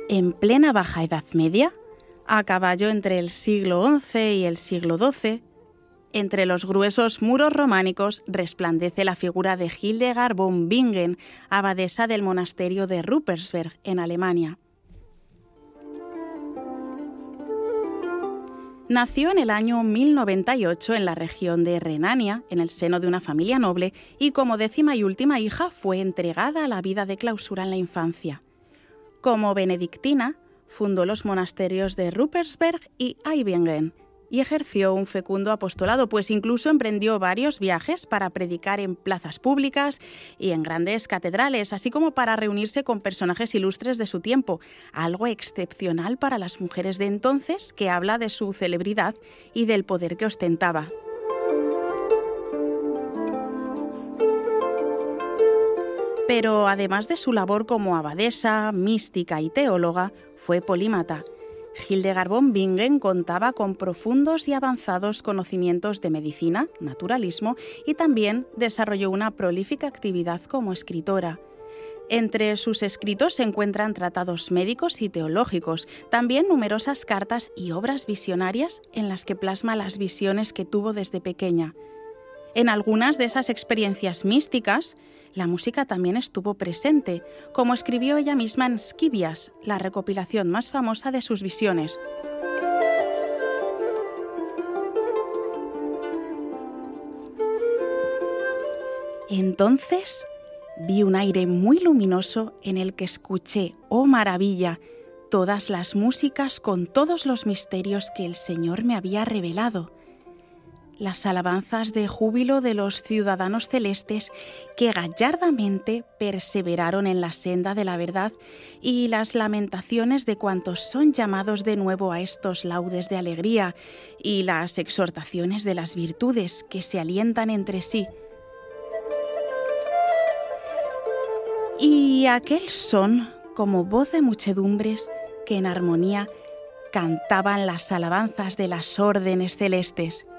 En plena Baja Edad Media, a caballo entre el siglo XI y el siglo XII, entre los gruesos muros románicos resplandece la figura de Hildegard von Bingen, abadesa del monasterio de Ruppersberg, en Alemania. Nació en el año 1098 en la región de Renania, en el seno de una familia noble, y como 10ª y última hija fue entregada a la vida de clausura en la infancia. Como benedictina, fundó los monasterios de Ruppersberg y Eibingen y ejerció un fecundo apostolado, pues incluso emprendió varios viajes para predicar en plazas públicas y en grandes catedrales, así como para reunirse con personajes ilustres de su tiempo, algo excepcional para las mujeres de entonces, que habla de su celebridad y del poder que ostentaba. Pero además de su labor como abadesa, mística y teóloga, fue polímata. Hildegard von Bingen contaba con profundos y avanzados conocimientos de medicina, naturalismo y también desarrolló una prolífica actividad como escritora. Entre sus escritos se encuentran tratados médicos y teológicos, también numerosas cartas y obras visionarias en las que plasma las visiones que tuvo desde pequeña. En algunas de esas experiencias místicas, la música también estuvo presente, como escribió ella misma en Scivias, la recopilación más famosa de sus visiones. Entonces vi un aire muy luminoso en el que escuché, oh maravilla, todas las músicas con todos los misterios que el Señor me había revelado. Las alabanzas de júbilo de los ciudadanos celestes que gallardamente perseveraron en la senda de la verdad y las lamentaciones de cuantos son llamados de nuevo a estos laudes de alegría y las exhortaciones de las virtudes que se alientan entre sí. Y aquel son como voz de muchedumbres que en armonía cantaban las alabanzas de las órdenes celestes.